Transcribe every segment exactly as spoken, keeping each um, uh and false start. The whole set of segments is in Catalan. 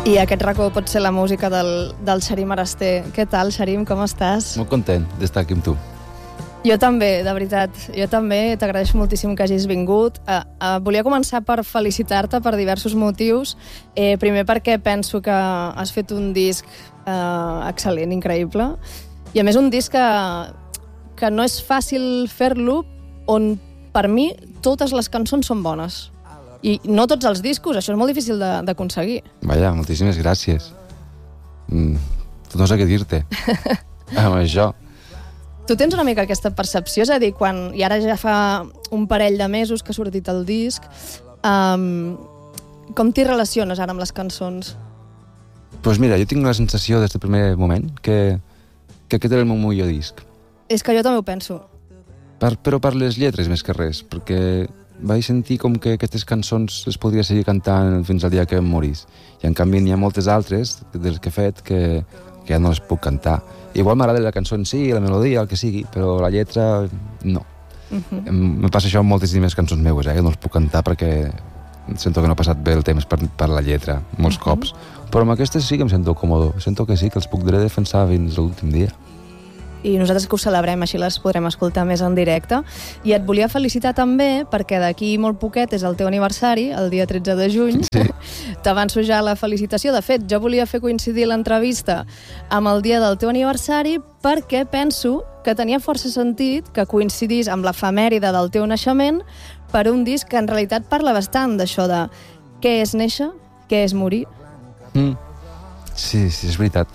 I aquest racó pot ser la música del, del Xarim Araster. Què tal, Xarim? Com estàs? Molt content d'estar aquí amb tu. Jo també, de veritat. Jo també t'agraeixo moltíssim que hagis vingut. Uh, uh, volia començar per felicitar-te per diversos motius. Eh, primer perquè penso que has fet un disc uh, excel·lent, increïble. I a més un disc que, que no és fàcil fer-lo, on per mi totes les cançons són bones. I no tots els discos, això és molt difícil d'aconseguir. Vaja, moltíssimes gràcies. Mm, no sé què dir-te amb això. Tu tens una mica aquesta percepció, és a dir, quan, i ara ja fa un parell de mesos que ha sortit el disc, um, com t'hi relaciones ara amb les cançons? Doncs pues mira, jo tinc la sensació des del primer moment que, que aquest era el meu millor disc. És que jo també ho penso. Per, però per les lletres més que res, perquè vaig sentir com que aquestes cançons les podria seguir cantant fins al dia que em morís. I en canvi n'hi ha moltes altres dels que he fet que, que ja no les puc cantar. Igual m'agrada la cançó en si, la melodia, el que sigui, però la lletra no. Uh-huh. Em, me passa això amb moltíssimes cançons meues, eh, que no les puc cantar perquè sento que no ha passat bé el temps per, per la lletra, molts uh-huh. cops. Però amb aquestes sí que em sento còmodo. Sento que sí, que els puc defensar fins l'últim dia. I nosaltres que ho celebrem, així les podrem escoltar més en directe. I et volia felicitar també, perquè d'aquí molt poquet és el teu aniversari, el dia tretze de juny. Sí. T'avanço ja la felicitació. De fet, jo volia fer coincidir l'entrevista amb el dia del teu aniversari perquè penso que tenia força sentit que coincidís amb l'efemèride del teu naixement per un disc que en realitat parla bastant d'això de què és néixer, què és morir. Mm. Sí, sí, és veritat.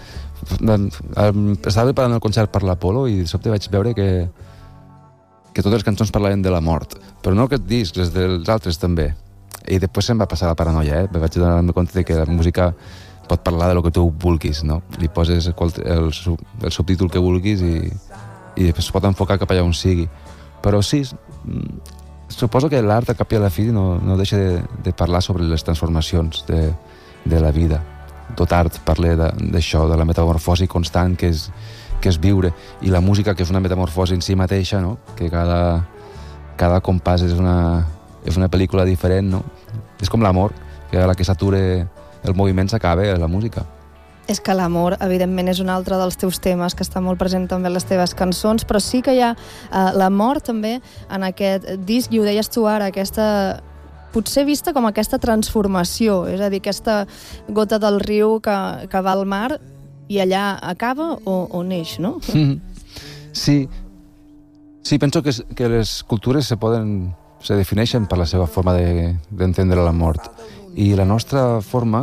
Estava preparant el concert per l'Apolo i de sobte vaig veure que que totes les cançons parlaven de la mort, però no aquest disc, les dels altres també. I després se'm va passar la paranoia, eh? Vaig donar-me compte de que la música pot parlar de lo que tu vulguis, no? Li poses el, el, el subtítol que vulguis i, i després es pot enfocar cap allà on sigui. Però sí, suposo que l'art a cap i a la fi no, no deixa de, de parlar sobre les transformacions de, de la vida. Tot art parla d'això, de, de la metamorfosi constant que és, que és viure, i la música que és una metamorfosi en si mateixa, no? Que cada, cada compàs és una, és una pel·lícula diferent, no? És com l'amor, que a la que s'ature el moviment s'acaba la música. És que l'amor, evidentment, és un altre dels teus temes que està molt present també en les teves cançons, però sí que hi ha uh, l'amor també en aquest disc, i ho deies tu ara, aquesta potser vista com aquesta transformació, és a dir, aquesta gota del riu que, que va al mar i allà acaba o, o neix, no? Mm-hmm. Sí, sí, penso que, que les cultures se poden, se defineixen per la seva forma d'entendre de, la mort, i la nostra forma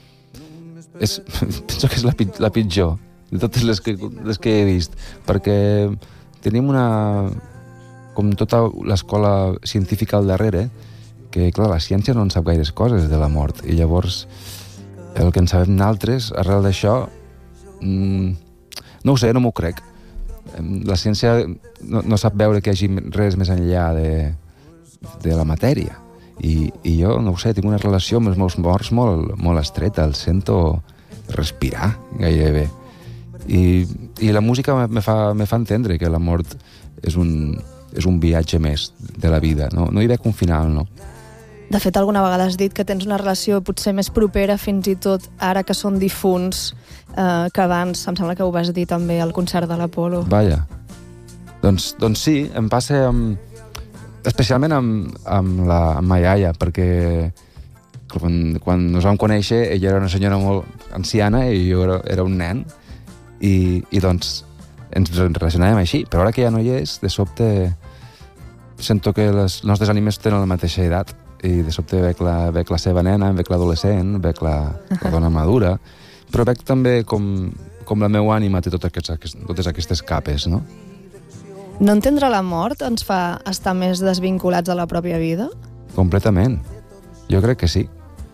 és, penso que és la, la pitjor de totes les que, les que he vist, perquè tenim una, com tota l'escola científica al darrere, que, clar, la ciència no en sap gaires coses de la mort, i llavors el que en sabem nosaltres, arrel d'això, mmm, no ho sé, no m'ho crec. La ciència no, no sap veure que hi hagi res més enllà de, de la matèria. I, i jo, no ho sé, tinc una relació amb els meus morts molt, molt estreta, el sento respirar gairebé. I, i la música me fa, me fa entendre que la mort és un, és un viatge més de la vida, no, no hi veig un final, no? De fet, alguna vegada has dit que tens una relació potser més propera, fins i tot ara que són difunts, eh, que abans, em sembla que ho vas dir també al concert de l'Apolo. Vaja. Doncs, doncs sí, em passa amb, especialment amb, amb, la, amb ma iaia, perquè quan, quan ens vam conèixer ella era una senyora molt anciana i jo era, era un nen, i, i doncs ens relacionàvem així, però ara que ja no hi és, de sobte sento que les nostres ànimes tenen la mateixa edat, i de sobte veig la, veig la seva nena, veig l'adolescent, veig la, la dona madura, però veig també com, com la meva ànima té totes aquestes, totes aquestes capes, no? No entendre la mort ens fa estar més desvinculats de la pròpia vida? Completament. Jo crec que sí.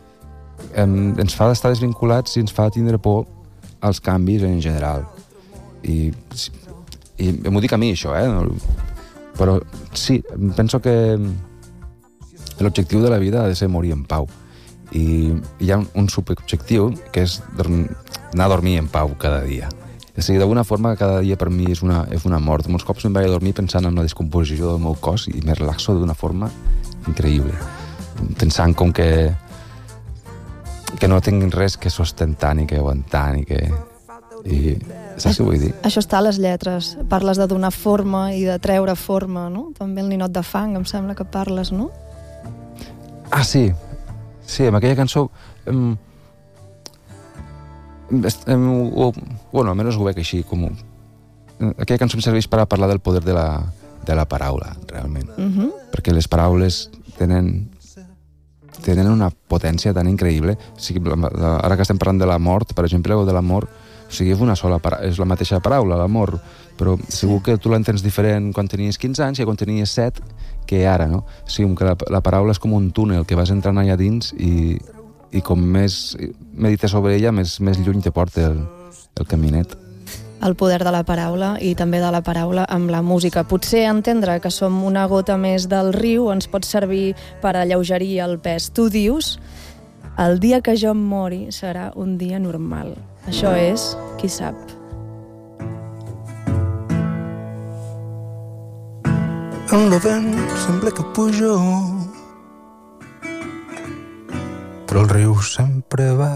Em, ens fa estar desvinculats i ens fa tindre por als canvis en general. I, i m'ho dic a mi, això, eh? Però sí, penso que l'objectiu de la vida ha de ser morir en pau. I hi ha un, un subobjectiu, que és dormir, anar a dormir en pau cada dia. És a dir, d'alguna forma, cada dia per mi és una, és una mort. Molts cops em vaig a dormir pensant en la descomposició del meu cos i me relaxo d'una forma increïble. Pensant com que que no tinguin res que sustentar ni que aguantar ni que... I saps què vull dir? Això està a les lletres. Parles de donar forma i de treure forma, no? També el ninot de fang, em sembla que parles, no? Ah, sí. Sí, amb aquella cançó... Em, em, o, bueno, almenys ho veig així, com... Aquella cançó em serveix per a parlar del poder de la, de la paraula, realment. Uh-huh. Perquè les paraules tenen... tenen una potència tan increïble. O sigui, la, la, ara que estem parlant de la mort, per exemple, o de l'amor, o sigui, és una sola para... és la mateixa paraula, l'amor, però segur que tu l'entens diferent quan tenies quinze anys i quan tenies set que ara, no? O sigui, que la, la paraula és com un túnel que vas entrant allà dins i, i com més medites sobre ella, més, més lluny te porta el, el caminet. El poder de la paraula i també de la paraula amb la música. Potser entendre que som una gota més del riu ens pot servir per alleugerir el pes. Tu dius, el dia que jo em mori serà un dia normal. Això és, qui sap. El vent sembla que pujo, però el riu sempre va